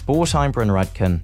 Sport, I'm Bryn Rudkin.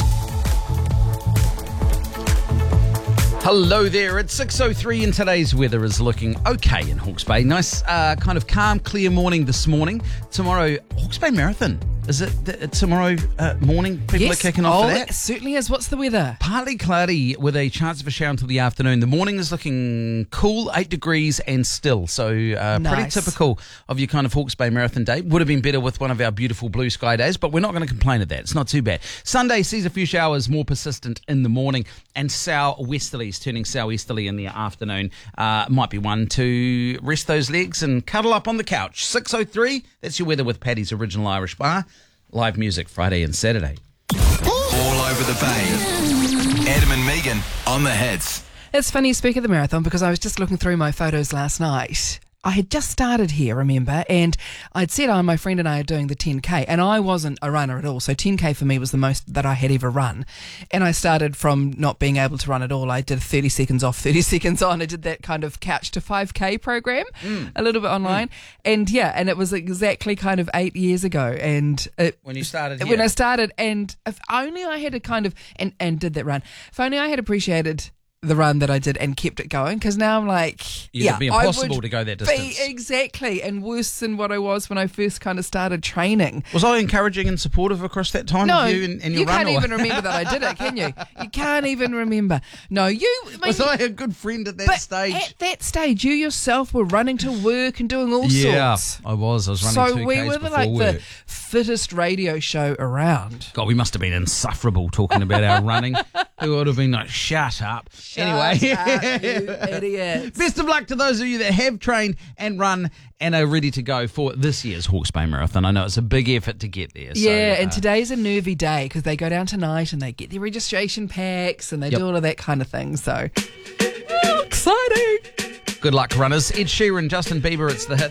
Hello there, it's 6:03 and today's weather is looking okay in Hawke's Bay. Nice kind of calm, clear morning this morning. Tomorrow, Hawke's Bay Marathon. Is it tomorrow morning? People are kicking off for that? It certainly is. What's the weather? Partly cloudy with a chance of a shower until the afternoon. The morning is looking cool, 8 degrees and still. So pretty Nice. typical of your kind of Hawke's Bay Marathon day. Would have been better with one of our beautiful blue sky days, but we're not going to complain of that. It's not too bad. Sunday sees a few showers, more persistent in the morning, and southwesterlies turning southeasterly in the afternoon. Might be one to rest those legs and cuddle up on the couch. 6:03, that's your weather with Paddy's Original Irish Bar. Live music Friday and Saturday. All over the bay. Adam and Megan on the hits. It's funny you speak of the marathon because I was just looking through my photos last night. I had just started here, remember, and I'd said my friend and I are doing the 10K, and I wasn't a runner at all, so 10K for me was the most that I had ever run. And I started from not being able to run at all. I did 30 seconds off, 30 seconds on. I did that kind of couch to 5K program a little bit online. And yeah, and it was exactly kind of 8 years ago. And When you started here? When I started, and if only I had a kind of, and did that run, if only I had appreciated the run that I did and kept it going, because now I'm like, It'd be impossible to go that distance. Exactly, and worse than what I was when I first kind of started training. Was I encouraging and supportive across that time No, of you and your you run? can't even remember that I did it, can you? You can't even remember. No, Was I a good friend at that stage? At that stage, you yourself were running to work and doing all sorts. I was running So 2Ks we were before like work. the fittest radio show around. God, we must have been insufferable talking about our running. We would have been like, shut up. Anyway, Shut up, you idiots. best of luck to those of you that have trained and run and are ready to go for this year's Hawke's Bay Marathon. I know it's a big effort to get there. Yeah, so, and today's a nervy day because they go down tonight and they get their registration packs and they do all of that kind of thing. So, exciting. good luck, runners. Ed Sheeran, Justin Bieber, it's the hits.